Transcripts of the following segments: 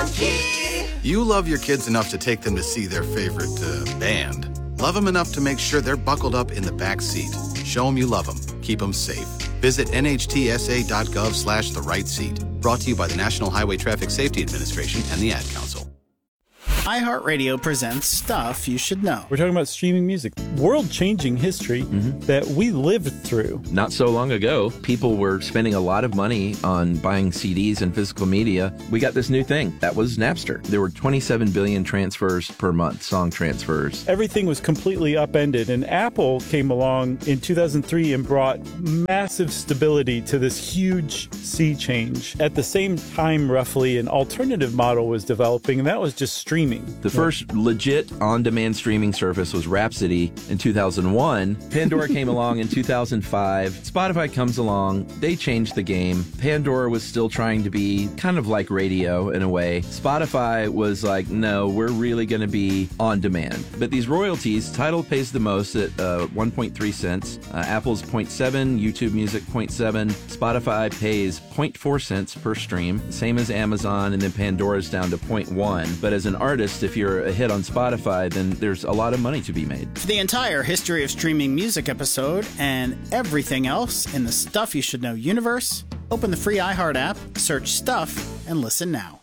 Key. You love your kids enough to take them to see their favorite band. Love them enough to make sure they're buckled up in the back seat. Show them you love them. Keep them safe. Visit nhtsa.gov/the right seat. Brought to you by the National Highway Traffic Safety Administration and the Ad Council. iHeartRadio presents Stuff You Should Know. We're talking about streaming music, world-changing history that we lived through. Not so long ago, people were spending a lot of money on buying CDs and physical media. We got this new thing. That was Napster. There were 27 billion transfers per month, song transfers. Everything was completely upended, and Apple came along in 2003 and brought massive stability to this huge sea change. At the same time, roughly, an alternative model was developing, and that was just streaming. The first legit on-demand streaming service was Rhapsody in 2001. Pandora came along in 2005. Spotify comes along. They changed the game. Pandora was still trying to be kind of like radio in a way. Spotify was like, no, we're really going to be on demand. But these royalties, Tidal pays the most at 1.3 cents. Apple's 0.7, YouTube Music 0.7. Spotify pays 0.4 cents per stream, same as Amazon, and then Pandora's down to 0.1. But as an artist, if you're a hit on Spotify, then there's a lot of money to be made. For the entire history of streaming music episode and everything else in the Stuff You Should Know universe, open the free iHeart app, search Stuff, and listen now.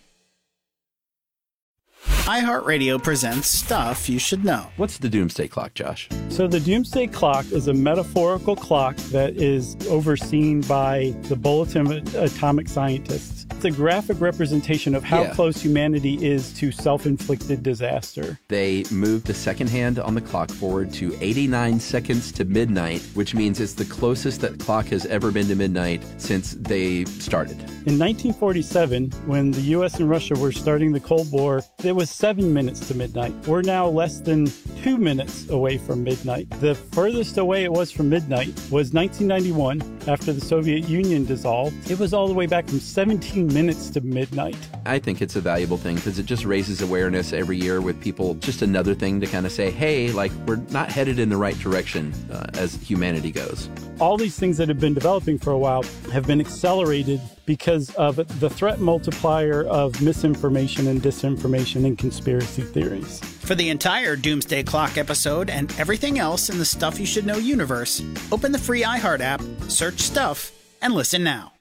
iHeartRadio presents Stuff You Should Know. What's the Doomsday Clock, Josh? So the Doomsday Clock is a metaphorical clock that is overseen by the Bulletin of Atomic Scientists. It's a graphic representation of how close humanity is to self-inflicted disaster. They moved the second hand on the clock forward to 89 seconds to midnight, which means it's the closest that clock has ever been to midnight since they started. In 1947, when the U.S. and Russia were starting the Cold War, it was 7 minutes to midnight. We're now less than 2 minutes away from midnight. The furthest away it was from midnight was 1991, after the Soviet Union dissolved. It was all the way back from 17 minutes to midnight. I think it's a valuable thing because it just raises awareness every year with people. Just another thing to kind of say, hey, like, we're not headed in the right direction as humanity goes. All these things that have been developing for a while have been accelerated because of the threat multiplier of misinformation and disinformation and conspiracy theories. For the entire Doomsday Clock episode and everything else in the Stuff You Should Know universe, open the free iHeart app, search Stuff, and listen now.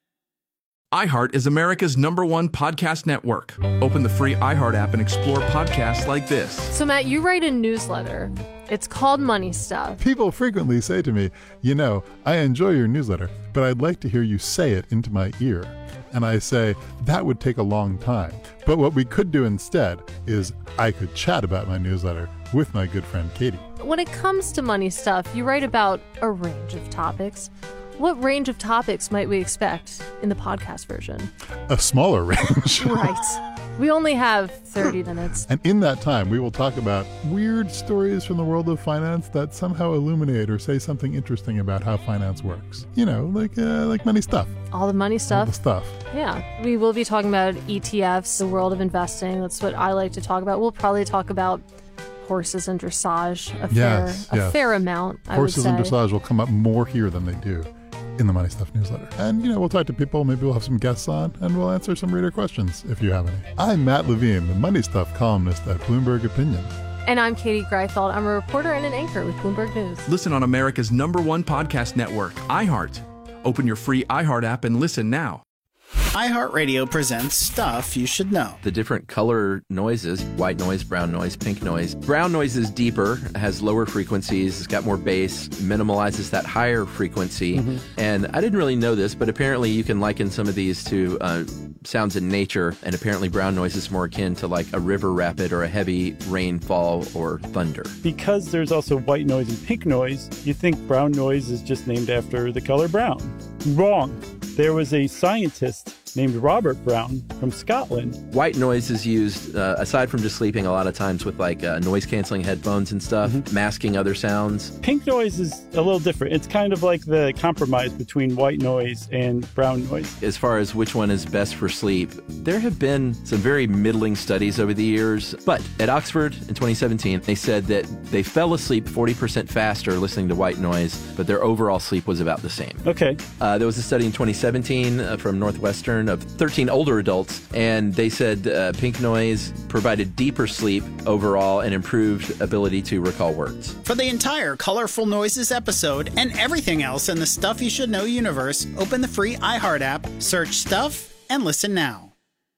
iHeart is America's #1 podcast network. Open the free iHeart app and explore podcasts like this. So, Matt, you write a newsletter. It's called Money Stuff. People frequently say to me, you know, I enjoy your newsletter, but I'd like to hear you say it into my ear. And I say, that would take a long time. But what we could do instead is I could chat about my newsletter with my good friend Katie. When it comes to money stuff, you write about a range of topics. What range of topics might we expect in the podcast version? A smaller range. Right. We only have 30 minutes. And in that time, we will talk about weird stories from the world of finance that somehow illuminate or say something interesting about how finance works. You know, like money stuff. All the money stuff. All the stuff. Yeah. We will be talking about ETFs, the world of investing. That's what I like to talk about. We'll probably talk about horses and dressage a fair amount, I would say. Horses and dressage will come up more here than they do in the Money Stuff newsletter. And, you know, we'll talk to people, maybe we'll have some guests on, and we'll answer some reader questions, if you have any. I'm Matt Levine, the Money Stuff columnist at Bloomberg Opinion. And I'm Katie Greifeld. I'm a reporter and an anchor with Bloomberg News. Listen on America's #1 podcast network, iHeart. Open your free iHeart app and listen now. iHeartRadio presents Stuff You Should Know. The different color noises, white noise, brown noise, pink noise. Brown noise is deeper, has lower frequencies, it's got more bass, minimalizes that higher frequency. Mm-hmm. And I didn't really know this, but apparently you can liken some of these to sounds in nature, and apparently brown noise is more akin to like a river rapid or a heavy rainfall or thunder. Because there's also white noise and pink noise, you think brown noise is just named after the color brown. Wrong. There was a scientist named Robert Brown from Scotland. White noise is used, aside from just sleeping, a lot of times with like noise-canceling headphones and stuff, masking other sounds. Pink noise is a little different. It's kind of like the compromise between white noise and brown noise. As far as which one is best for sleep, there have been some very middling studies over the years. But at Oxford in 2017, they said that they fell asleep 40% faster listening to white noise, but their overall sleep was about the same. Okay. There was a study in 2017 from Northwestern children, of 13 older adults, and they said pink noise provided deeper sleep overall and improved ability to recall words. For the entire Colorful Noises episode and everything else in the Stuff You Should Know universe, open the free iHeart app, search Stuff, and listen now.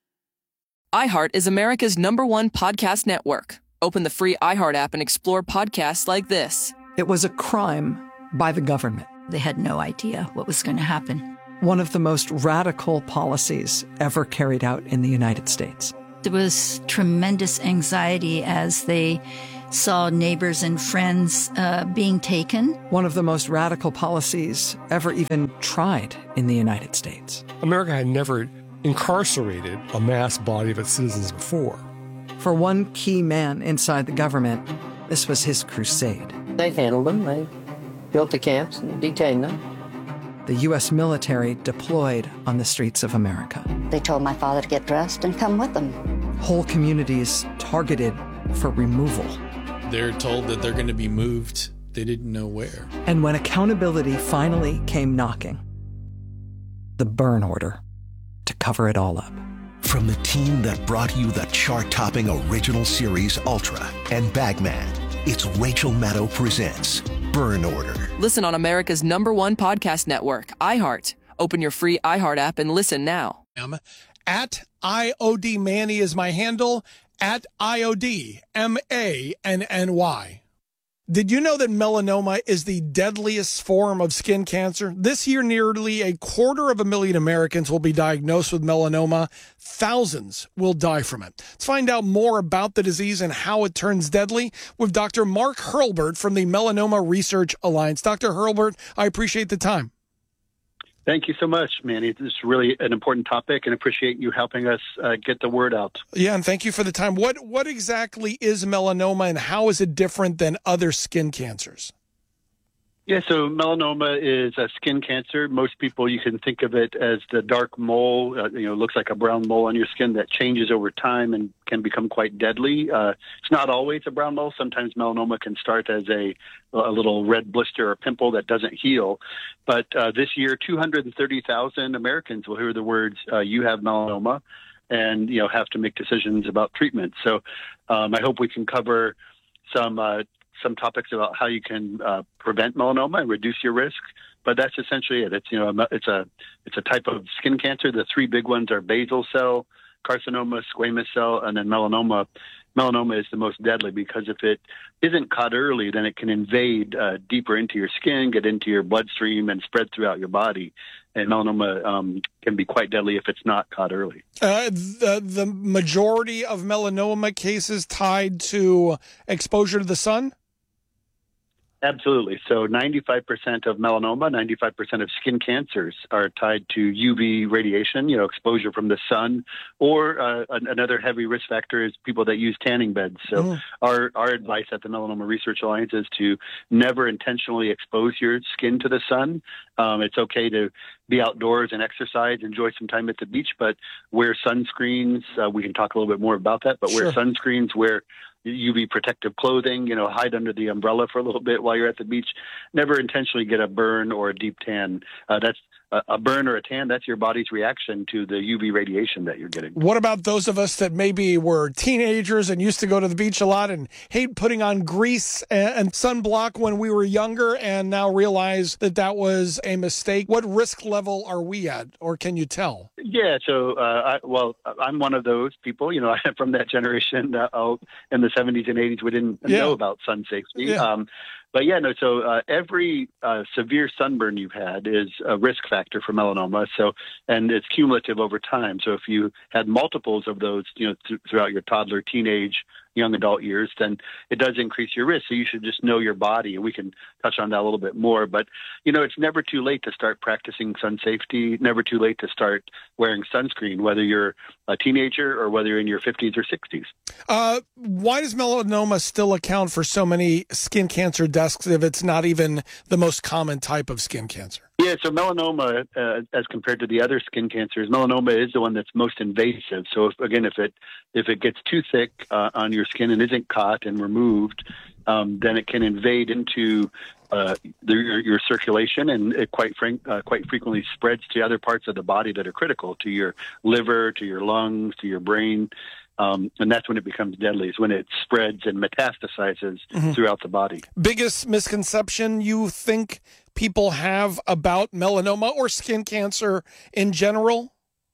iHeart is America's #1 podcast network. Open the free iHeart app and explore podcasts like this. It was a crime by the government. They had no idea what was going to happen. One of the most radical policies ever carried out in the United States. There was tremendous anxiety as they saw neighbors and friends being taken. One of the most radical policies ever even tried in the United States. America had never incarcerated a mass body of its citizens before. For one key man inside the government, this was his crusade. They handled them. They built the camps and detained them. The U.S. military deployed on the streets of America. They told my father to get dressed and come with them. Whole communities targeted for removal. They're told that they're going to be moved. They didn't know where. And when accountability finally came knocking, the burn order to cover it all up. From the team that brought you the chart-topping original series Ultra and Bagman, it's Rachel Maddow presents Burn Order. Listen on America's #1 podcast network, iHeart. Open your free iHeart app and listen now. At IOD Manny is my handle. At IOD MANNY. Did you know that melanoma is the deadliest form of skin cancer? This year, nearly 250,000 Americans will be diagnosed with melanoma. Thousands will die from it. Let's find out more about the disease and how it turns deadly with Dr. Mark Hurlbert from the Melanoma Research Alliance. Dr. Hurlbert, I appreciate the time. Thank you so much, Manny. This is really an important topic and appreciate you helping us get the word out. Yeah, and thank you for the time. What exactly is melanoma and how is it different than other skin cancers? Yeah, so melanoma is a skin cancer. Most people, you can think of it as the dark mole, looks like a brown mole on your skin that changes over time and can become quite deadly. It's not always a brown mole. Sometimes melanoma can start as a little red blister or pimple that doesn't heal. But this year, 230,000 Americans will hear the words, you have melanoma, and, have to make decisions about treatment. So I hope we can cover some topics about how you can prevent melanoma and reduce your risk, but that's essentially it. It's a type of skin cancer. The three big ones are basal cell carcinoma, squamous cell, and then melanoma. Melanoma is the most deadly because if it isn't caught early, then it can invade deeper into your skin, get into your bloodstream, and spread throughout your body. And melanoma can be quite deadly if it's not caught early. The majority of melanoma cases tied to exposure to the sun? Absolutely. So 95% of melanoma, 95% of skin cancers are tied to UV radiation, exposure from the sun, or another heavy risk factor is people that use tanning beds. So our advice at the Melanoma Research Alliance is to never intentionally expose your skin to the sun. It's okay to be outdoors and exercise, enjoy some time at the beach, but wear sunscreens. We can talk a little bit more about that, but wear sunscreens, wear UV protective clothing, hide under the umbrella for a little bit while you're at the beach. Never intentionally get a burn or a deep tan. That's a burn or a tan. That's your body's reaction to the UV radiation that you're getting. What about those of us that maybe were teenagers and used to go to the beach a lot and hate putting on grease and sunblock when we were younger and now realize that that was a mistake? What risk level are we at, or can you tell? Yeah, so I'm one of those people. I'm from that generation in the 70s and 80s. We didn't know about sun safety. Yeah. So every severe sunburn you've had is a risk factor for melanoma. So, and it's cumulative over time. So if you had multiples of those, throughout your toddler, teenage, young adult years, then it does increase your risk. So you should just know your body, and we can touch on that a little bit more. But, it's never too late to start practicing sun safety, never too late to start wearing sunscreen, whether you're a teenager or whether you're in your 50s or 60s. Why does melanoma still account for so many skin cancer deaths if it's not even the most common type of skin cancer? Yeah, so melanoma, as compared to the other skin cancers, melanoma is the one that's most invasive. So if it gets too thick on your skin and isn't caught and removed, then it can invade into your circulation, and it quite frequently spreads to other parts of the body that are critical, to your liver, to your lungs, to your brain. And that's when it becomes deadly, is when it spreads and metastasizes throughout the body. Biggest misconception you think people have about melanoma or skin cancer in general?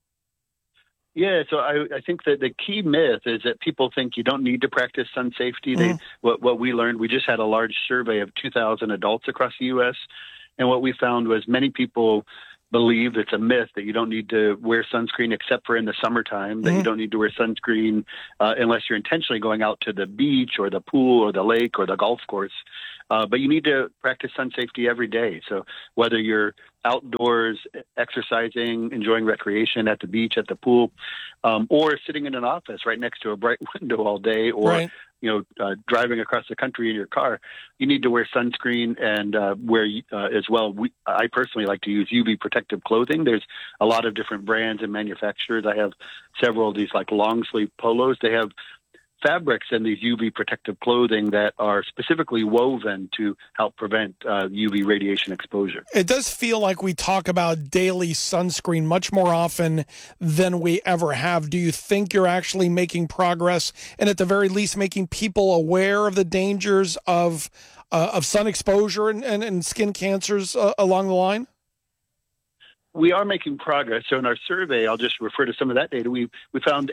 Yeah, so I think that the key myth is that people think you don't need to practice sun safety. What we learned, we just had a large survey of 2,000 adults across the U.S., and what we found was many people believe it's a myth that you don't need to wear sunscreen except for in the summertime, that you don't need to wear sunscreen unless you're intentionally going out to the beach or the pool or the lake or the golf course. But you need to practice sun safety every day. So whether you're outdoors, exercising, enjoying recreation at the beach, at the pool, or sitting in an office right next to a bright window all day, or driving across the country in your car, you need to wear sunscreen and wear as well. I personally like to use UV protective clothing. There's a lot of different brands and manufacturers. I have several of these like long sleeve polos. They have fabrics in these UV protective clothing that are specifically woven to help prevent UV radiation exposure. It does feel like we talk about daily sunscreen much more often than we ever have. Do you think you're actually making progress, and at the very least making people aware of the dangers of sun exposure and skin cancers along the line? We are making progress. So in our survey, I'll just refer to some of that data. We found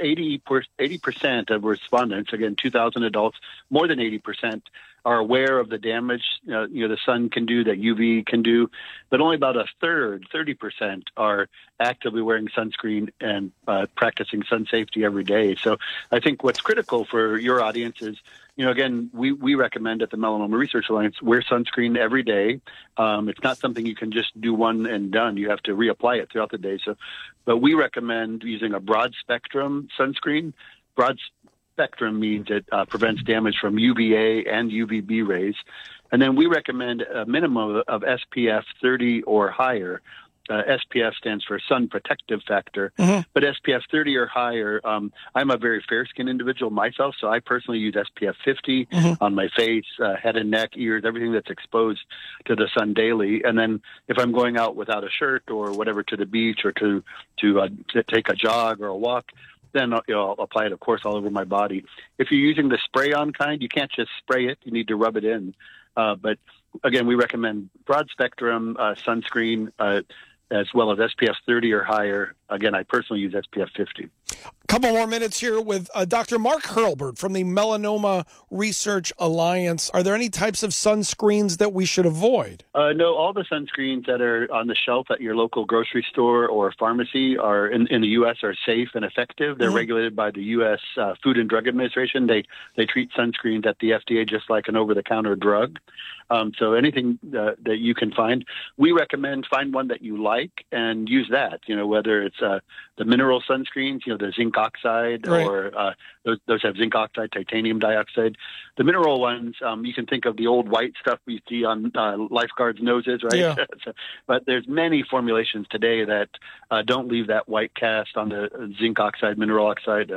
80% of respondents, again, 2,000 adults, more than 80% are aware of the damage the sun can do, that UV can do, but only about a third, 30%, are actively wearing sunscreen and practicing sun safety every day. So I think what's critical for your audience is, again, we recommend at the Melanoma Research Alliance, wear sunscreen every day. It's not something you can just do one and done. You have to reapply it throughout the day. But we recommend using a broad spectrum sunscreen. Broad spectrum means it prevents damage from UVA and UVB rays. And then we recommend a minimum of SPF 30 or higher. SPF stands for sun protective factor, but SPF 30 or higher. I'm a very fair-skinned individual myself, so I personally use SPF 50 on my face, head and neck, ears, everything that's exposed to the sun daily. And then if I'm going out without a shirt or whatever to the beach or to take a jog or a walk, then I'll apply it, of course, all over my body. If you're using the spray-on kind, you can't just spray it. You need to rub it in. But again, we recommend broad-spectrum sunscreen, as well as SPF 30 or higher. Again, I personally use SPF 50. A couple more minutes here with Dr. Mark Hurlburt from the Melanoma Research Alliance. Are there any types of sunscreens that we should avoid? No, all the sunscreens that are on the shelf at your local grocery store or pharmacy are in the U.S. are safe and effective. They're regulated by the U.S. Food and Drug Administration. They treat sunscreens at the FDA just like an over-the-counter drug. So anything that you can find, we recommend find one that you like and use that, whether it's the mineral sunscreens, the zinc oxide, or those have zinc oxide, titanium dioxide. The mineral ones, you can think of the old white stuff we see on lifeguards' noses, right? Yeah. But there's many formulations today that don't leave that white cast on the zinc oxide, mineral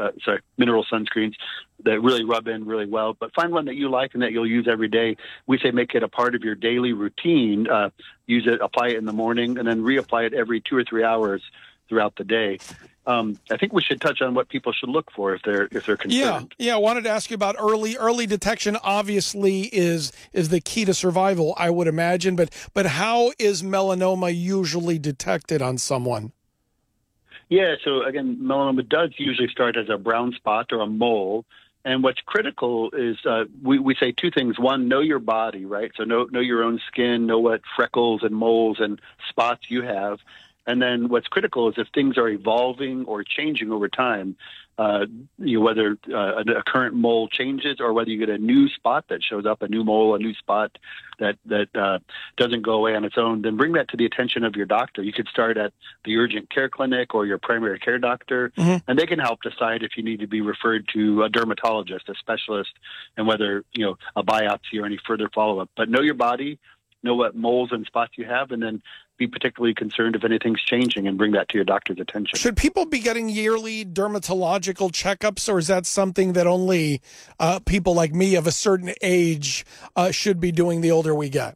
sunscreens that really rub in really well. But find one that you like and that you'll use every day. We say make it a part of your daily routine. Use it, apply it in the morning, and then reapply it every 2 or 3 hours throughout the day. I think we should touch on what people should look for if they're concerned. Yeah. I wanted to ask you about early detection. Obviously, is the key to survival, I would imagine. But how is melanoma usually detected on someone? Yeah. So again, melanoma does usually start as a brown spot or a mole. And what's critical is we say two things. One, know your body, right? So know your own skin, know what freckles and moles and spots you have. And then what's critical is if things are evolving or changing over time, whether a current mole changes or whether you get a new spot that shows up, a new mole, a new spot that doesn't go away on its own, then bring that to the attention of your doctor. You could start at the urgent care clinic or your primary care doctor, and they can help decide if you need to be referred to a dermatologist, a specialist, and whether, a biopsy or any further follow-up. But know your body, know what moles and spots you have, and then be be particularly concerned if anything's changing and bring that to your doctor's attention. Should people be getting yearly dermatological checkups, or is that something that only people like me of a certain age should be doing the older we get?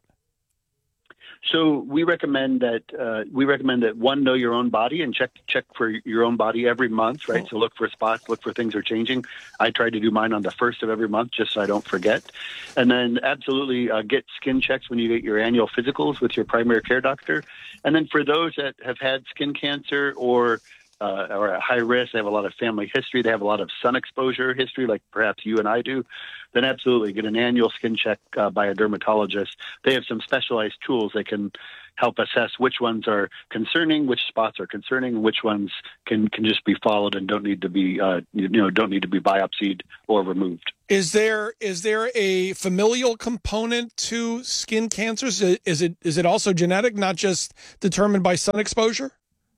So we recommend that one, know your own body and check for your own body every month, right? So look for spots, look for things are changing. I try to do mine on the first of every month just so I don't forget. And then absolutely get skin checks when you get your annual physicals with your primary care doctor. And then for those that have had skin cancer or at high risk, they have a lot of family history, they have a lot of sun exposure history, like perhaps you and I do, then absolutely get an annual skin check by a dermatologist. They have some specialized tools that can help assess which ones are concerning, which spots are concerning, which ones can just be followed and don't need to be biopsied or removed. Is there a familial component to skin cancers? Is it also genetic, not just determined by sun exposure?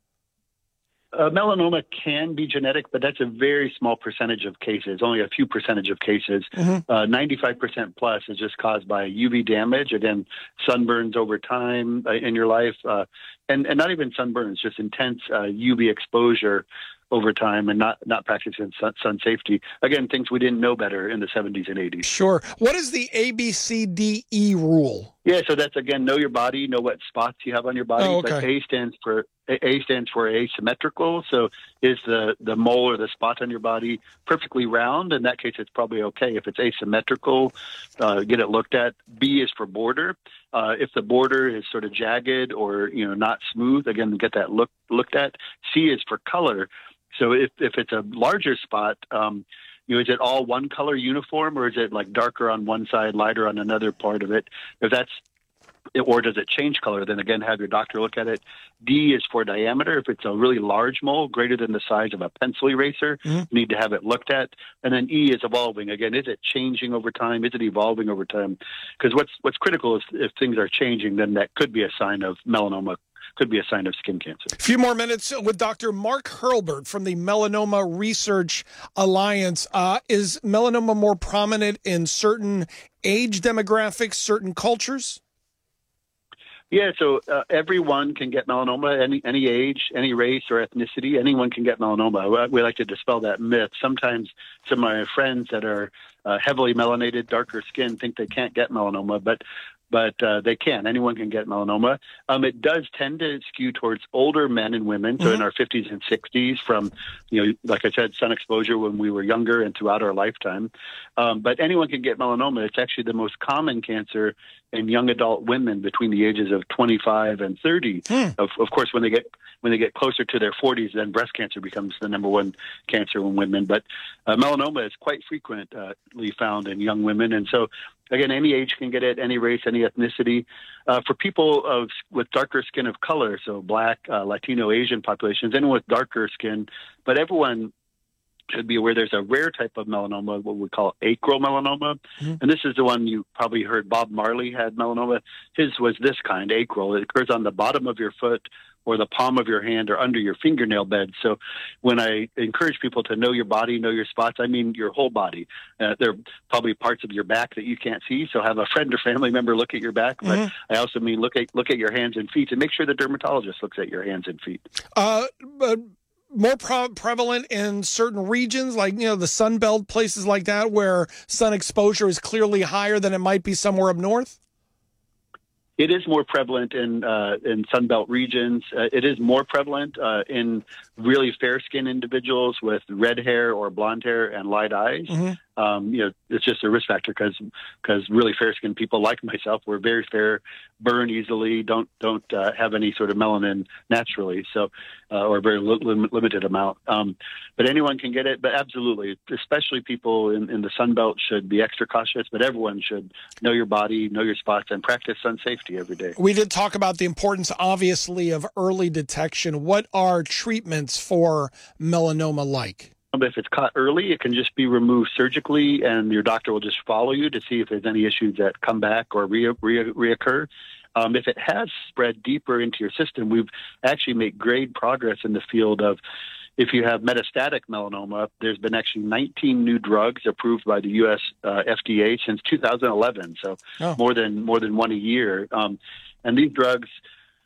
Melanoma can be genetic, but that's a very small percentage of cases, only a few percentage of cases. 95% plus is just caused by UV damage, again, sunburns over time in your life, and not even sunburns, just intense UV exposure over time and not practicing sun safety. Again, things we didn't know better in the 70s and 80s. Sure. What is the ABCDE rule? Yeah, so that's, again, know your body, know what spots you have on your body. Oh, okay. But A stands for asymmetrical. So is the mole or the spot on your body perfectly round? In that case, it's probably okay. If it's asymmetrical, get it looked at. B is for border. If the border is sort of jagged or not smooth, again, get that looked at. C is for color. So if it's a larger spot, is it all one color uniform, or is it like darker on one side, lighter on another part of it? Or does it change color? Then again, have your doctor look at it. D is for diameter. If it's a really large mole, greater than the size of a pencil eraser, you need to have it looked at. And then E is evolving. Again, is it changing over time? Is it evolving over time? Because what's critical is if things are changing, then that could be a sign of melanoma, could be a sign of skin cancer. A few more minutes with Dr. Mark Hurlbert from the Melanoma Research Alliance. Is melanoma more prominent in certain age demographics, certain cultures? Yeah, so everyone can get melanoma, any age, any race or ethnicity. Anyone can get melanoma. We like to dispel that myth. Sometimes some of my friends that are heavily melanated, darker skin, think they can't get melanoma, but they can. Anyone can get melanoma. It does tend to skew towards older men and women, so in our 50s and 60s from, like I said, sun exposure when we were younger and throughout our lifetime. But anyone can get melanoma. It's actually the most common cancer in young adult women between the ages of 25 and 30. Of course, when they get closer to their 40s, then breast cancer becomes the number one cancer in women. But melanoma is quite frequently found in young women, and so again, any age can get it, any race, any ethnicity. For people with darker skin of color, so Black, Latino, Asian populations, anyone with darker skin, but everyone should be aware there's a rare type of melanoma, what we call acral melanoma. And this is the one you probably heard Bob Marley had melanoma. His was this kind, acral. It occurs on the bottom of your foot or the palm of your hand or under your fingernail bed. So when I encourage people to know your body, know your spots, I mean your whole body. There are probably parts of your back that you can't see, so have a friend or family member look at your back. But I also mean look at your hands and feet, and make sure the dermatologist looks at your hands and feet. More prevalent in certain regions, like the Sun Belt, places like that, where sun exposure is clearly higher than it might be somewhere up north? It is more prevalent in Sunbelt regions. It is more prevalent in really fair-skinned individuals with red hair or blonde hair and light eyes. It's just a risk factor because really fair-skinned people like myself, we're very fair, burn easily, don't have any sort of melanin naturally, so or a very limited amount. But anyone can get it. But absolutely, especially people in the Sun Belt should be extra cautious. But everyone should know your body, know your spots, and practice sun safety every day. We did talk about the importance, obviously, of early detection. What are treatments for melanoma like? If it's caught early, it can just be removed surgically, and your doctor will just follow you to see if there's any issues that come back or reoccur. If it has spread deeper into your system, we've actually made great progress in the field of, if you have metastatic melanoma, there's been actually 19 new drugs approved by the U.S. FDA since 2011, so more than one a year. And these drugs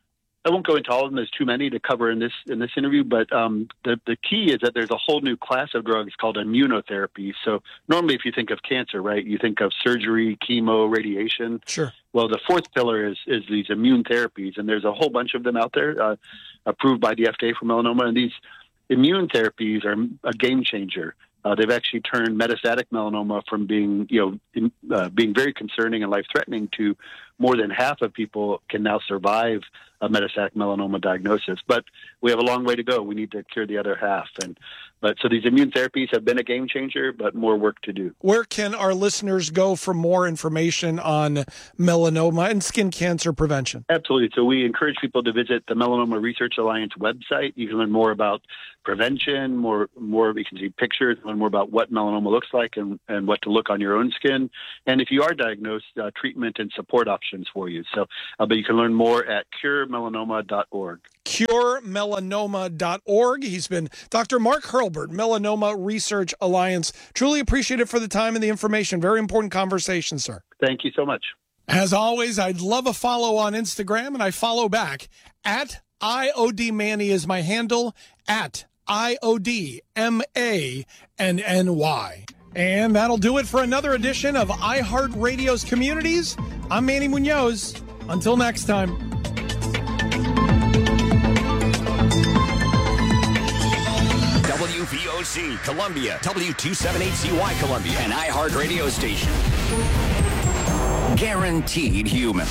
I won't go into all of them. There's too many to cover in this interview, but the key is that there's a whole new class of drugs called immunotherapy. So normally if you think of cancer, right, you think of surgery, chemo, radiation. Sure. Well, the fourth pillar is these immune therapies, and there's a whole bunch of them out there approved by the FDA for melanoma, and these immune therapies are a game changer. They've actually turned metastatic melanoma from being very concerning and life-threatening to more than half of people can now survive a metastatic melanoma diagnosis. But we have a long way to go. We need to cure the other half. So these immune therapies have been a game changer, but more work to do. Where can our listeners go for more information on melanoma and skin cancer prevention? Absolutely. So we encourage people to visit the Melanoma Research Alliance website. You can learn more about prevention, more you can see pictures, learn more about what melanoma looks like and what to look on your own skin. And if you are diagnosed, treatment and support options for you. So, but you can learn more at curemelanoma.org. curemelanoma.org. He's been Dr. Mark Hurlbert, Melanoma Research Alliance. Truly appreciate it for the time and the information. Very important conversation, sir. Thank you so much. As always, I'd love a follow on Instagram, and I follow back. At IODManny is my handle, at IODMANNY. And that'll do it for another edition of iHeartRadio's Communities. I'm Manny Munoz. Until next time. WVOC Columbia, W278CY Columbia, an iHeart radio station. Guaranteed human.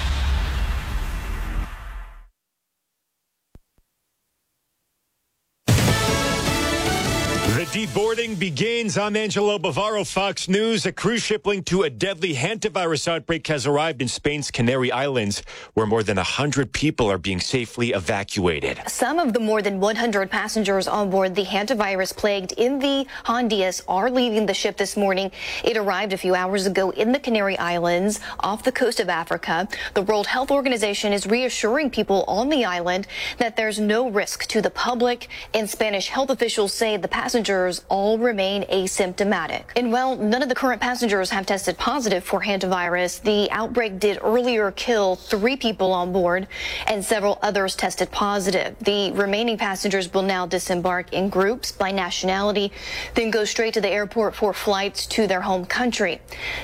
The deboarding begins. I'm Angelo Bavaro, Fox News. A cruise ship linked to a deadly hantavirus outbreak has arrived in Spain's Canary Islands, where more than 100 people are being safely evacuated. Some of the more than 100 passengers on board the hantavirus plagued in the Hondias are leaving the ship this morning. It arrived a few hours ago in the Canary Islands off the coast of Africa. The World Health Organization is reassuring people on the island that there's no risk to the public, and Spanish health officials say the passengers all remain asymptomatic. And while none of the current passengers have tested positive for hantavirus, the outbreak did earlier kill 3 people on board, and several others tested positive. The remaining passengers will now disembark in groups by nationality, then go straight to the airport for flights to their home country.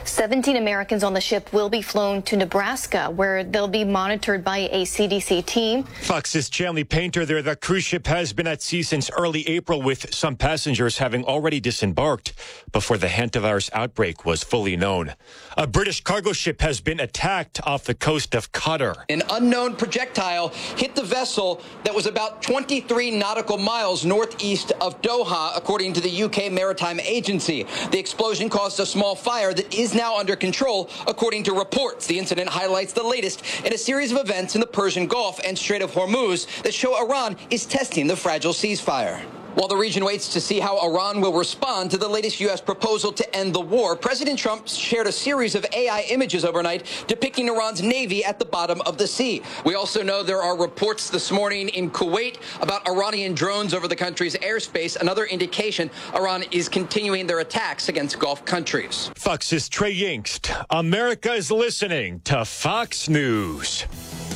17 Americans on the ship will be flown to Nebraska, where they'll be monitored by a CDC team. Fox's Chanley Painter there. The cruise ship has been at sea since early April, with some passengers having already disembarked before the hantavirus outbreak was fully known. A British cargo ship has been attacked off the coast of Qatar. An unknown projectile hit the vessel that was about 23 nautical miles northeast of Doha, according to the UK Maritime Agency. The explosion caused a small fire that is now under control, according to reports. The incident highlights the latest in a series of events in the Persian Gulf and Strait of Hormuz that show Iran is testing the fragile ceasefire. While the region waits to see how Iran will respond to the latest U.S. proposal to end the war, President Trump shared a series of AI images overnight depicting Iran's Navy at the bottom of the sea. We also know there are reports this morning in Kuwait about Iranian drones over the country's airspace, another indication Iran is continuing their attacks against Gulf countries. Fox's Trey Yingst. America is listening to Fox News.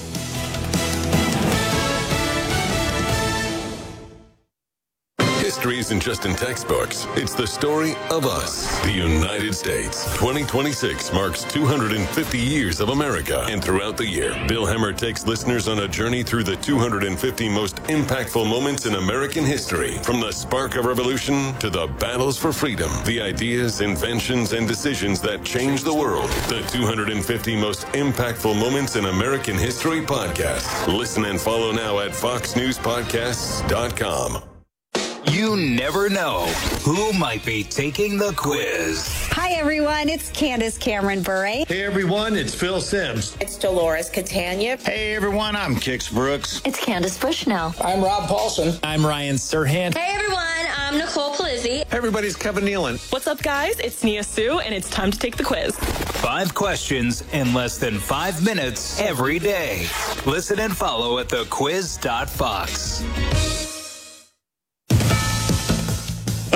History isn't just in textbooks. It's the story of us, the United States. 2026 marks 250 years of America. And throughout the year, Bill Hemmer takes listeners on a journey through the 250 most impactful moments in American history. From the spark of revolution to the battles for freedom, the ideas, inventions, and decisions that changed the world. The 250 most impactful moments in American history podcast. Listen and follow now at foxnewspodcasts.com. You never know who might be taking the quiz. Hi, everyone. It's Candace Cameron Bure. Hey, everyone. It's Phil Sims. It's Dolores Catania. Hey, everyone. I'm Kix Brooks. It's Candace Bushnell. I'm Rob Paulson. I'm Ryan Serhant. Hey, everyone. I'm Nicole Palizzi. Everybody's Kevin Nealon. What's up, guys? It's Nia Sue, and it's time to take the quiz. 5 questions in less than 5 minutes every day. Listen and follow at thethequiz.fox.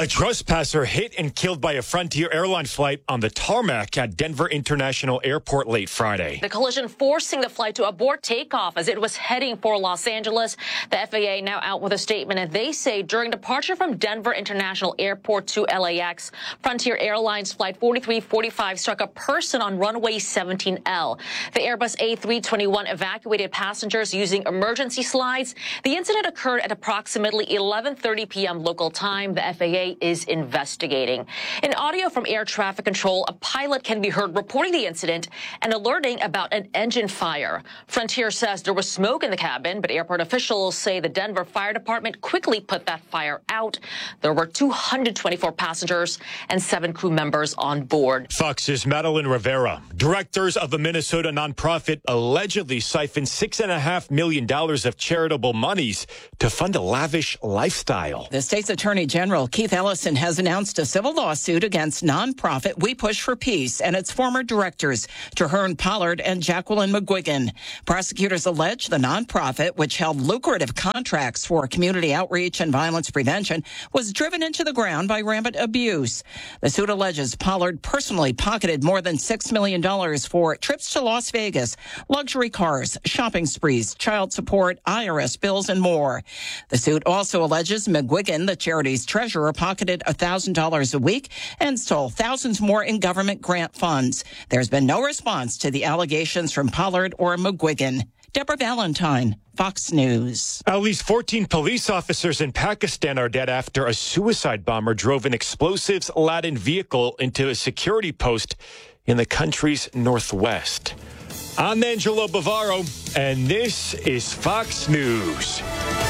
A trespasser hit and killed by a Frontier airline flight on the tarmac at Denver International Airport late Friday. The collision forcing the flight to abort takeoff as it was heading for Los Angeles. The FAA now out with a statement, and they say during departure from Denver International Airport to LAX, Frontier Airlines Flight 4345 struck a person on runway 17L. The Airbus A321 evacuated passengers using emergency slides. The incident occurred at approximately 11:30 p.m. local time. The FAA is investigating. In audio from air traffic control, a pilot can be heard reporting the incident and alerting about an engine fire. Frontier says there was smoke in the cabin, but airport officials say the Denver Fire Department quickly put that fire out. There were 224 passengers and 7 crew members on board. Fox's Madeline Rivera. Directors of a Minnesota nonprofit allegedly siphoned $6.5 million of charitable monies to fund a lavish lifestyle. The state's attorney general, Keith Ellison, has announced a civil lawsuit against nonprofit We Push for Peace and its former directors, Traherne Pollard and Jacqueline McGuigan. Prosecutors allege the nonprofit, which held lucrative contracts for community outreach and violence prevention, was driven into the ground by rampant abuse. The suit alleges Pollard personally pocketed more than $6 million for trips to Las Vegas, luxury cars, shopping sprees, child support, IRS bills, and more. The suit also alleges McGuigan, the charity's treasurer, pocketed $1,000 a week and stole thousands more in government grant funds. There's been no response to the allegations from Pollard or McGuigan. Deborah Valentine, Fox News. At least 14 police officers in Pakistan are dead after a suicide bomber drove an explosives-laden vehicle into a security post in the country's northwest. I'm Angelo Bavaro, and this is Fox News.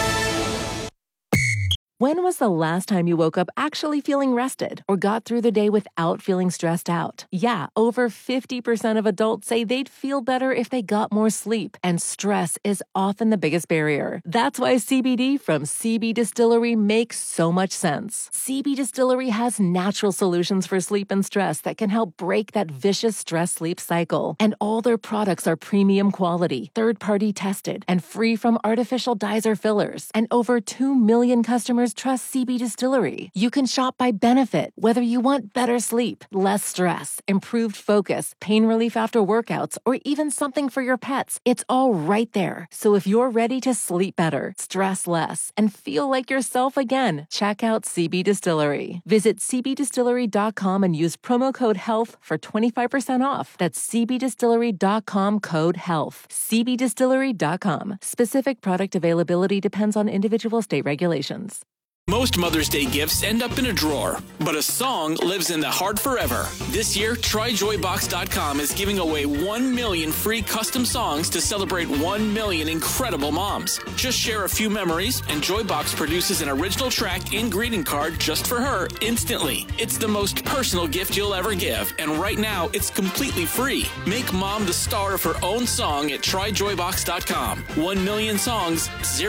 When was the last time you woke up actually feeling rested or got through the day without feeling stressed out? Yeah, over 50% of adults say they'd feel better if they got more sleep, and stress is often the biggest barrier. That's why CBD from CB Distillery makes so much sense. CB Distillery has natural solutions for sleep and stress that can help break that vicious stress-sleep cycle. And all their products are premium quality, third-party tested, and free from artificial dyes or fillers. And over 2 million customers trust CB Distillery. You can shop by benefit, whether you want better sleep, less stress, improved focus, pain relief after workouts, or even something for your pets. It's all right there. So if you're ready to sleep better, stress less, and feel like yourself again, check out CB Distillery. Visit cbdistillery.com and use promo code HEALTH for 25% off. That's cbdistillery.com, code HEALTH. cbdistillery.com. Specific product availability depends on individual state regulations. Most Mother's Day gifts end up in a drawer, but a song lives in the heart forever. This year, TryJoyBox.com is giving away 1 million free custom songs to celebrate 1 million incredible moms. Just share a few memories, and Joybox produces an original track and greeting card just for her instantly. It's the most personal gift you'll ever give, and right now, it's completely free. Make mom the star of her own song at TryJoyBox.com. 1 million songs,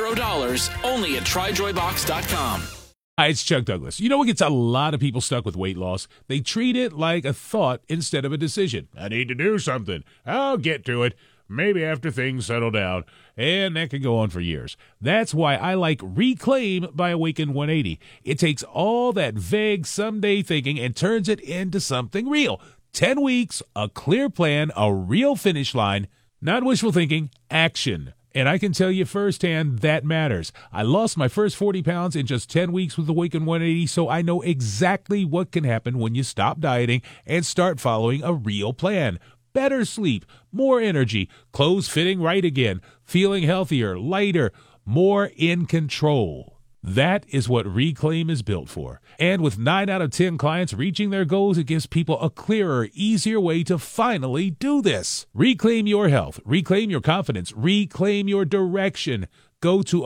$0, only at TryJoyBox.com. Hi, it's Chuck Douglas. You know what gets a lot of people stuck with weight loss? They treat it like a thought instead of a decision. I need to do something. I'll get to it. Maybe after things settle down. And that can go on for years. That's why I like Reclaim by Awaken 180. It takes all that vague someday thinking and turns it into something real. 10 weeks, a clear plan, a real finish line. Not wishful thinking, action. And I can tell you firsthand that matters. I lost my first 40 pounds in just 10 weeks with Awaken 180, so I know exactly what can happen when you stop dieting and start following a real plan. Better sleep, more energy, clothes fitting right again, feeling healthier, lighter, more in control. That is what Reclaim is built for. And with 9 out of 10 clients reaching their goals, it gives people a clearer, easier way to finally do this. Reclaim your health. Reclaim your confidence. Reclaim your direction. Go to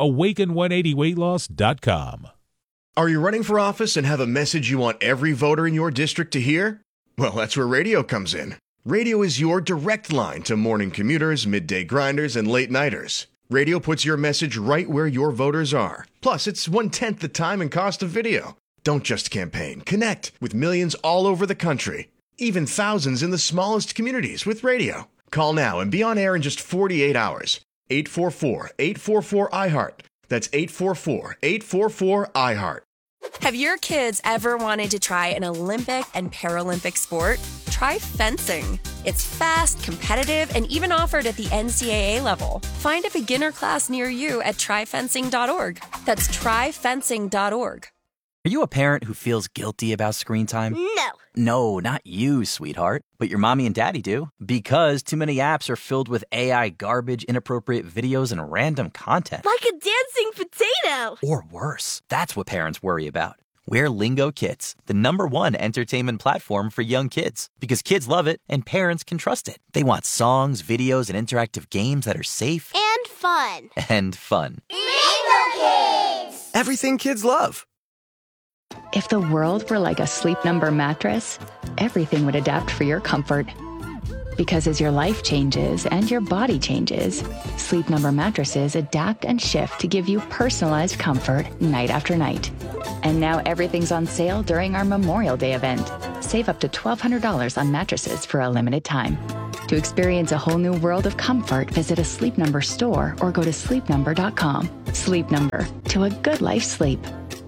awaken180weightloss.com. Are you running for office and have a message you want every voter in your district to hear? Well, that's where radio comes in. Radio is your direct line to morning commuters, midday grinders, and late-nighters. Radio puts your message right where your voters are. Plus, it's 1/10 the time and cost of video. Don't just campaign. Connect with millions all over the country. Even thousands in the smallest communities with radio. Call now and be on air in just 48 hours. 844-844-IHEART. That's 844-844-IHEART. Have your kids ever wanted to try an Olympic and Paralympic sport? Try fencing. It's fast, competitive, and even offered at the NCAA level. Find a beginner class near you at tryfencing.org. That's tryfencing.org. Are you a parent who feels guilty about screen time? No. No, not you, sweetheart. But your mommy and daddy do. Because too many apps are filled with AI garbage, inappropriate videos, and random content. Like a dancing potato. Or worse. That's what parents worry about. We're Lingo Kids, the #1 entertainment platform for young kids. Because kids love it and parents can trust it. They want songs, videos, and interactive games that are safe. And fun. And fun. Lingo Kids! Everything kids love. If the world were like a Sleep Number mattress, everything would adapt for your comfort. Because as your life changes and your body changes, Sleep Number mattresses adapt and shift to give you personalized comfort night after night. And now everything's on sale during our Memorial Day event. Save up to $1,200 on mattresses for a limited time. To experience a whole new world of comfort, visit a Sleep Number store or go to sleepnumber.com. Sleep Number, to a good night's sleep.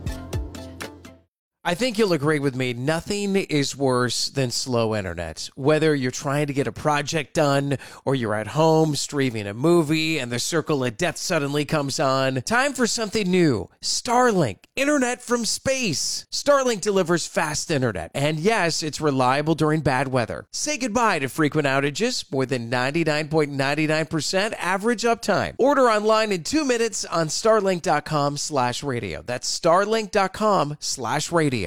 I think you'll agree with me, nothing is worse than slow internet. Whether you're trying to get a project done or you're at home streaming a movie and the circle of death suddenly comes on, time for something new. Starlink, internet from space. Starlink delivers fast internet, and yes, it's reliable during bad weather. Say goodbye to frequent outages, more than 99.99% average uptime. Order online in 2 minutes on starlink.com/radio. That's starlink.com/radio.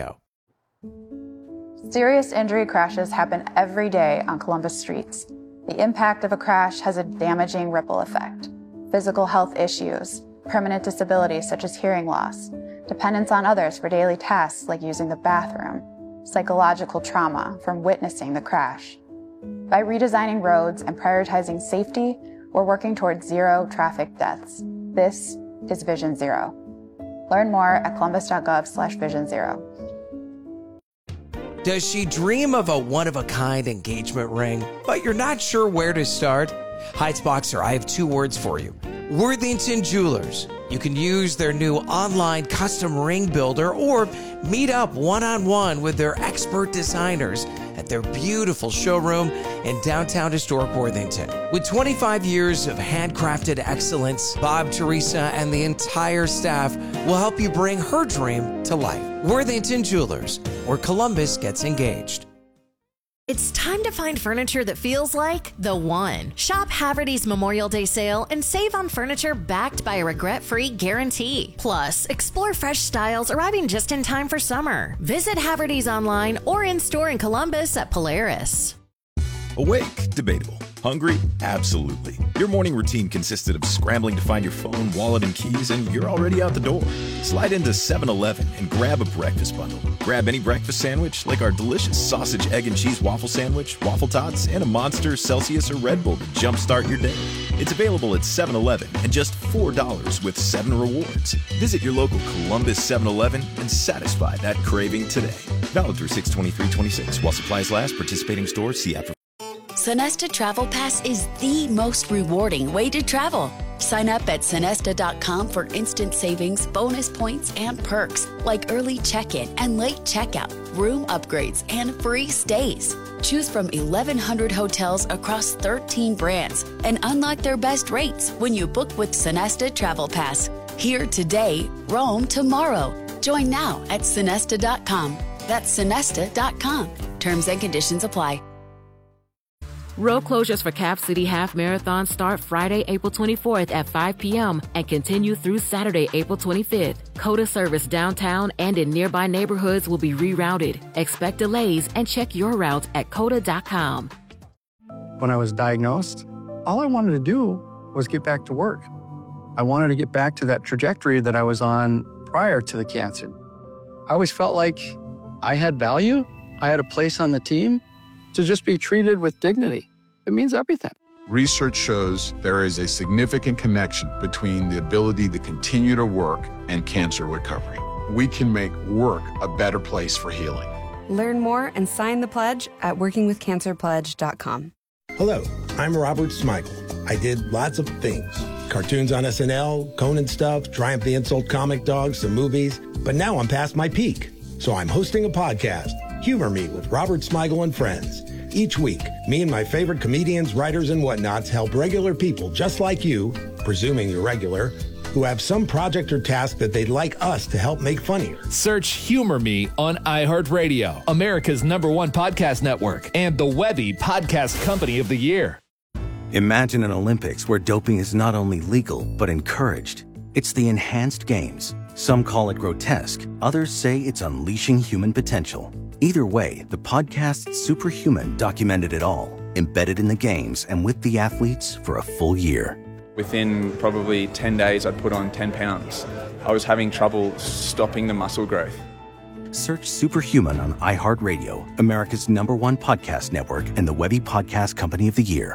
Serious injury crashes happen every day on Columbus streets. The impact of a crash has a damaging ripple effect. Physical health issues, permanent disabilities such as hearing loss, dependence on others for daily tasks like using the bathroom, psychological trauma from witnessing the crash. By redesigning roads and prioritizing safety, we're working towards zero traffic deaths. This is Vision Zero. Learn more at columbus.gov/Vision Zero. Does she dream of a one-of-a-kind engagement ring, but you're not sure where to start? Heights Boxer, I have 2 words for you. Worthington Jewelers. You can use their new online custom ring builder or meet up one-on-one with their expert designers at their beautiful showroom in downtown historic Worthington. With 25 years of handcrafted excellence, Bob, Teresa, and the entire staff will help you bring her dream to life. Worthington Jewelers, where Columbus gets engaged. It's time to find furniture that feels like the one. Shop Haverty's Memorial Day sale and save on furniture backed by a regret-free guarantee. Plus, explore fresh styles arriving just in time for summer. Visit Haverty's online or in-store in Columbus at Polaris. Awake? Debatable. Hungry? Absolutely. Your morning routine consisted of scrambling to find your phone, wallet, and keys, and you're already out the door. Slide into 7-Eleven and grab a breakfast bundle. Grab any breakfast sandwich, like our delicious sausage, egg, and cheese waffle sandwich, waffle tots, and a Monster, Celsius, or Red Bull to jumpstart your day. It's available at 7-Eleven and just $4 with 7 rewards. Visit your local Columbus 7-Eleven and satisfy that craving today. Valid through 6/23/26. While supplies last, participating stores, see app for... Sonesta Travel Pass is the most rewarding way to travel. Sign up at Sonesta.com for instant savings, bonus points, and perks like early check-in and late checkout, room upgrades, and free stays. Choose from 1,100 hotels across 13 brands and unlock their best rates when you book with Sonesta Travel Pass. Here today, roam tomorrow. Join now at Sonesta.com. That's Sonesta.com. Terms and conditions apply. Road closures for Cap City Half Marathon start Friday, April 24th at 5 p.m. and continue through Saturday, April 25th. COTA service downtown and in nearby neighborhoods will be rerouted. Expect delays and check your route at COTA.com. When I was diagnosed, all I wanted to do was get back to work. I wanted to get back to that trajectory that I was on prior to the cancer. I always felt like I had value. I had a place on the team. To just be treated with dignity, it means everything. Research shows there is a significant connection between the ability to continue to work and cancer recovery. We can make work a better place for healing. Learn more and sign the pledge at workingwithcancerpledge.com. Hello, I'm Robert Smigel. I did lots of things. Cartoons on SNL, Conan stuff, Triumph the Insult comic dogs, some movies. But now I'm past my peak. So I'm hosting a podcast, Humor Me with Robert Smigel and friends. Each week, me and my favorite comedians, writers, and whatnots help regular people just like you, presuming you're regular, who have some project or task that they'd like us to help make funnier. Search Humor Me on iHeartRadio, America's #1 podcast network, and the Webby Podcast Company of the Year. Imagine an Olympics where doping is not only legal, but encouraged. It's the Enhanced Games. Some call it grotesque. Others say it's unleashing human potential. Either way, the podcast Superhuman documented it all, embedded in the games and with the athletes for a full year. Within probably 10 days, I'd put on 10 pounds. I was having trouble stopping the muscle growth. Search Superhuman on iHeartRadio, America's #1 podcast network, and the Webby Podcast Company of the Year.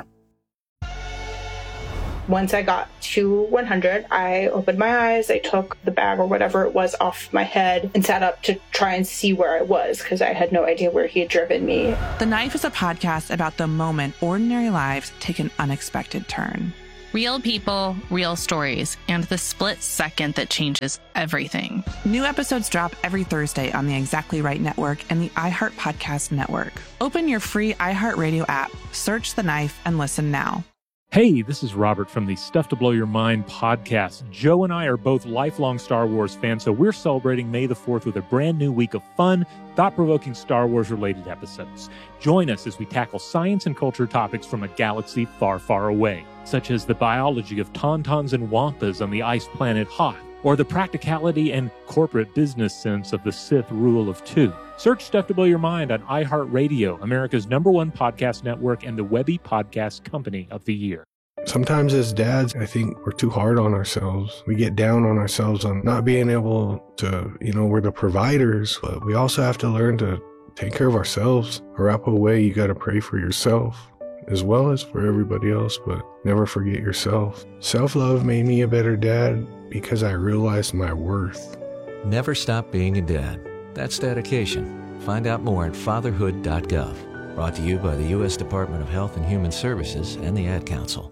Once I got to 100, I opened my eyes, I took the bag or whatever it was off my head and sat up to try and see where I was because I had no idea where he had driven me. The Knife is a podcast about the moment ordinary lives take an unexpected turn. Real people, real stories, and the split second that changes everything. New episodes drop every Thursday on the Exactly Right Network and the iHeart Podcast Network. Open your free iHeartRadio app, search The Knife, and listen now. Hey, this is Robert from the Stuff to Blow Your Mind podcast. Joe and I are both lifelong Star Wars fans, so we're celebrating May the 4th with a brand new week of fun, thought-provoking Star Wars-related episodes. Join us as we tackle science and culture topics from a galaxy far, far away, such as the biology of tauntauns and wampas on the ice planet Hoth, or the practicality and corporate business sense of the Sith rule of two. Search Stuff to Blow Your Mind on iHeartRadio, America's #1 podcast network, and the Webby Podcast Company of the Year. Sometimes as dads, I think we're too hard on ourselves. We get down on ourselves on not being able to, we're the providers, but we also have to learn to take care of ourselves. Arapaho way, you got to pray for yourself as well as for everybody else, but never forget yourself. Self-love made me a better dad because I realized my worth. Never stop being a dad. That's dedication. Find out more at fatherhood.gov. Brought to you by the U.S. Department of Health and Human Services and the Ad Council.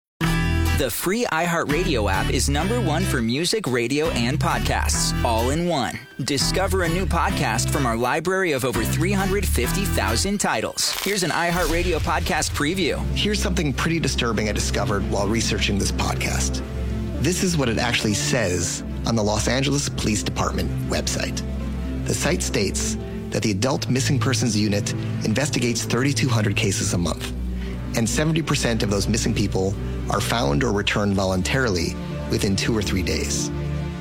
The free iHeartRadio app is #1 for music, radio, and podcasts, all in one. Discover a new podcast from our library of over 350,000 titles. Here's an iHeartRadio podcast preview. Here's something pretty disturbing I discovered while researching this podcast. This is what it actually says on the Los Angeles Police Department website. The site states that the Adult Missing Persons Unit investigates 3,200 cases a month, and 70% of those missing people are found or returned voluntarily within 2 or 3 days.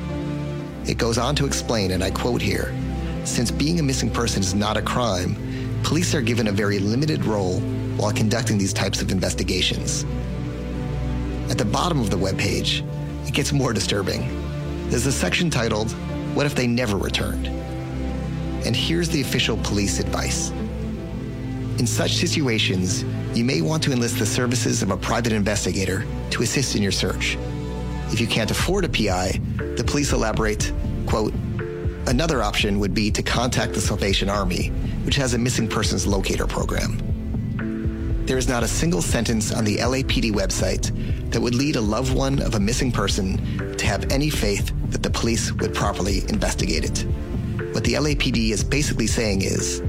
It goes on to explain, and I quote here, since being a missing person is not a crime, police are given a very limited role while conducting these types of investigations. At the bottom of the webpage, it gets more disturbing. There's a section titled, What If They Never Returned? And here's the official police advice. In such situations, you may want to enlist the services of a private investigator to assist in your search. If you can't afford a PI, the police elaborate, quote, another option would be to contact the Salvation Army, which has a missing persons locator program. There is not a single sentence on the LAPD website that would lead a loved one of a missing person to have any faith that the police would properly investigate it. What the LAPD is basically saying is,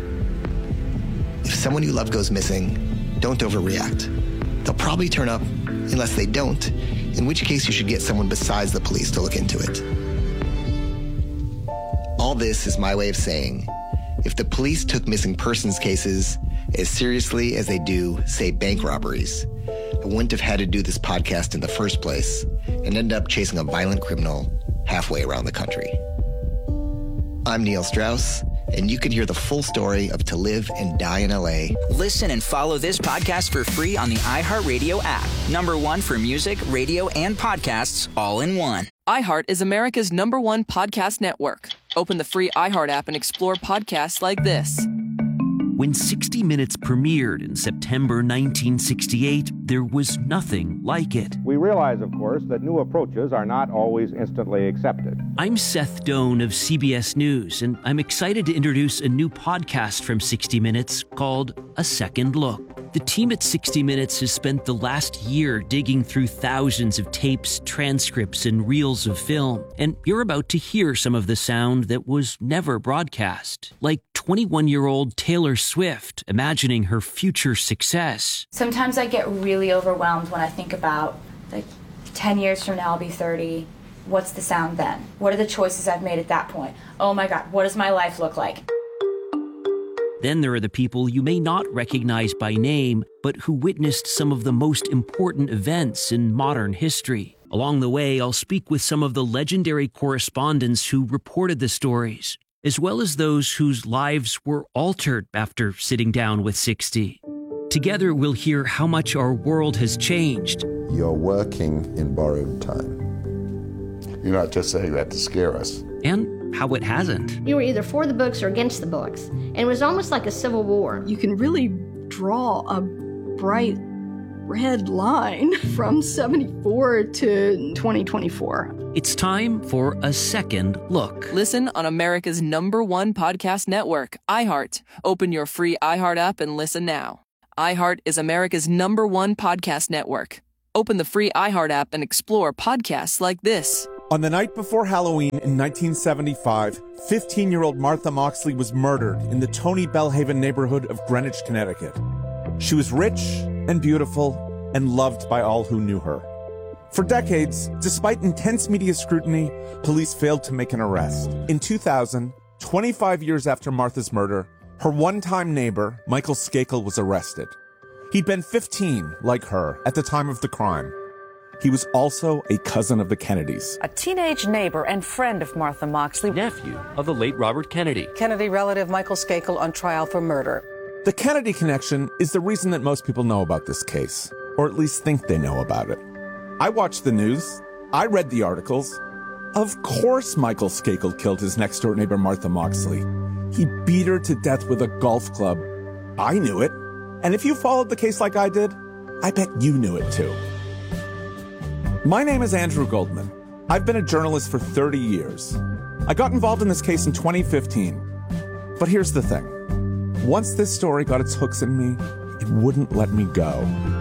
if someone you love goes missing, don't overreact. They'll probably turn up unless they don't, in which case you should get someone besides the police to look into it. All this is my way of saying, if the police took missing persons cases as seriously as they do, say, bank robberies, I wouldn't have had to do this podcast in the first place and end up chasing a violent criminal halfway around the country. I'm Neil Strauss, and you can hear the full story of To Live and Die in LA. Listen and follow this podcast for free on the iHeartRadio app. #1 for music, radio, and podcasts, all in one. iHeart is America's #1 podcast network. Open the free iHeart app and explore podcasts like this. When 60 Minutes premiered in September 1968, there was nothing like it. We realize, of course, that new approaches are not always instantly accepted. I'm Seth Doan of CBS News, and I'm excited to introduce a new podcast from 60 Minutes called A Second Look. The team at 60 Minutes has spent the last year digging through thousands of tapes, transcripts, and reels of film, and you're about to hear some of the sound that was never broadcast, like 21-year-old Taylor Swift imagining her future success. Sometimes I get really overwhelmed when I think about, 10 years from now I'll be 30. What's the sound then? What are the choices I've made at that point? Oh my God, what does my life look like? Then there are the people you may not recognize by name, but who witnessed some of the most important events in modern history. Along the way, I'll speak with some of the legendary correspondents who reported the stories, as well as those whose lives were altered after sitting down with 60. Together, we'll hear how much our world has changed. You're working in borrowed time. You're not just saying that to scare us. And how it hasn't. You were either for the books or against the books, and it was almost like a civil war. You can really draw a bright red line from 74 to 2024. It's time for a second look. Listen on America's #1 podcast network, iHeart. Open your free iHeart app and listen now. iHeart is America's #1 podcast network. Open the free iHeart app and explore podcasts like this. On the night before Halloween in 1975, 15-year-old Martha Moxley was murdered in the Tony Bellhaven neighborhood of Greenwich, Connecticut. She was rich and beautiful and loved by all who knew her. For decades, despite intense media scrutiny, police failed to make an arrest. In 2000, 25 years after Martha's murder, her one-time neighbor, Michael Skakel, was arrested. He'd been 15, like her, at the time of the crime. He was also a cousin of the Kennedys. A teenage neighbor and friend of Martha Moxley. Nephew of the late Robert Kennedy. Kennedy relative Michael Skakel on trial for murder. The Kennedy connection is the reason that most people know about this case, or at least think they know about it. I watched the news. I read the articles. Of course Michael Skakel killed his next-door neighbor Martha Moxley. He beat her to death with a golf club. I knew it. And if you followed the case like I did, I bet you knew it too. My name is Andrew Goldman. I've been a journalist for 30 years. I got involved in this case in 2015. But here's the thing. Once this story got its hooks in me, it wouldn't let me go.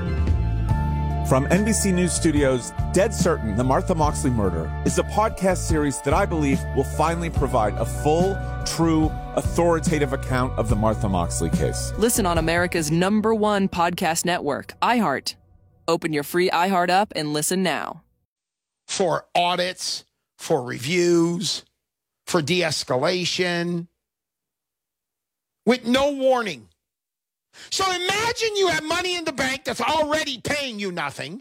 From NBC News Studios, Dead Certain, The Martha Moxley Murder is a podcast series that I believe will finally provide a full, true, authoritative account of the Martha Moxley case. Listen on America's #1 podcast network, iHeart. Open your free iHeart app and listen now. For audits, for reviews, for de-escalation, with no warning. So imagine you have money in the bank that's already paying you nothing,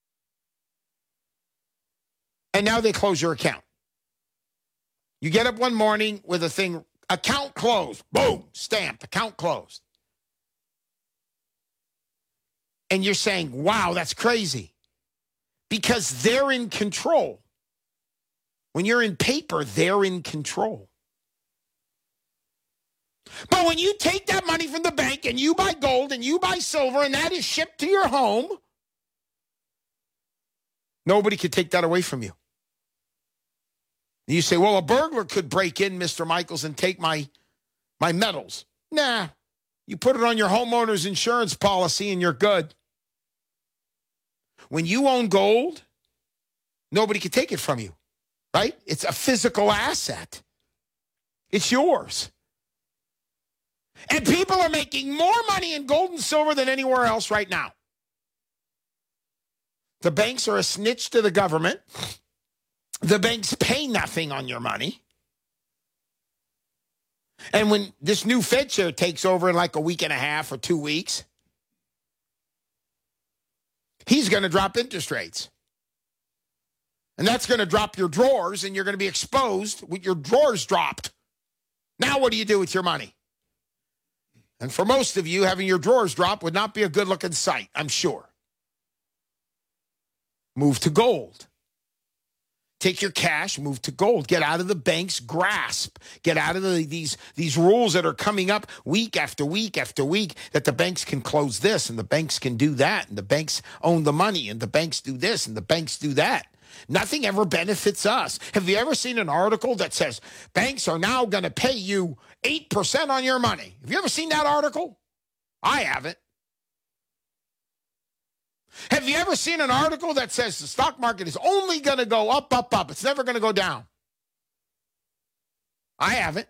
and now they close your account. You get up one morning with a thing, account closed, boom, stamped, account closed. And you're saying, wow, that's crazy. Because they're in control. When you're in paper, they're in control. But when you take that money from the bank and you buy gold and you buy silver and that is shipped to your home, nobody could take that away from you. And you say, well, a burglar could break in, Mr. Michaels, and take my metals. Nah, you put it on your homeowner's insurance policy and you're good. When you own gold, nobody can take it from you, right? It's a physical asset. It's yours. And people are making more money in gold and silver than anywhere else right now. The banks are a snitch to the government. The banks pay nothing on your money. And when this new Fed chair takes over in like a week and a half or 2 weeks, he's going to drop interest rates. And that's going to drop your drawers, and you're going to be exposed with your drawers dropped. Now what do you do with your money? And for most of you, having your drawers drop would not be a good-looking sight, I'm sure. Move to gold. Take your cash, move to gold. Get out of the bank's grasp. Get out of these rules that are coming up week after week after week, that the banks can close this and the banks can do that and the banks own the money and the banks do this and the banks do that. Nothing ever benefits us. Have you ever seen an article that says banks are now going to pay you 8% on your money? Have you ever seen that article? I haven't. Have you ever seen an article that says the stock market is only going to go up, up, up? It's never going to go down. I haven't.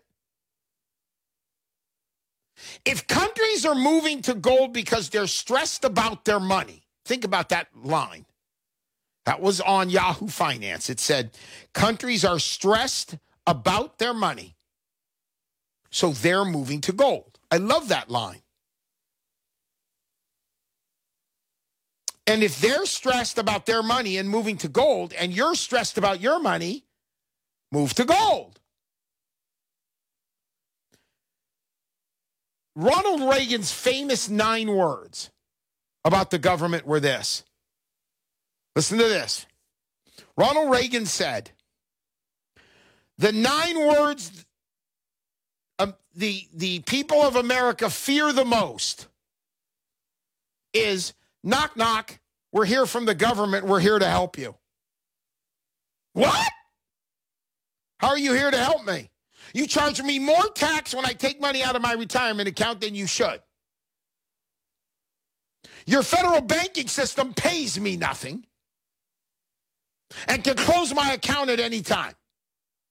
If countries are moving to gold because they're stressed about their money, think about that line. That was on Yahoo Finance. It said, countries are stressed about their money, so they're moving to gold. I love that line. And if they're stressed about their money and moving to gold, and you're stressed about your money, move to gold. Ronald Reagan's famous 9 words about the government were this. Listen to this. Ronald Reagan said, the 9 words the people of America fear the most is, knock, knock, we're here from the government, we're here to help you. What? How are you here to help me? You charge me more tax when I take money out of my retirement account than you should. Your federal banking system pays me nothing and can close my account at any time.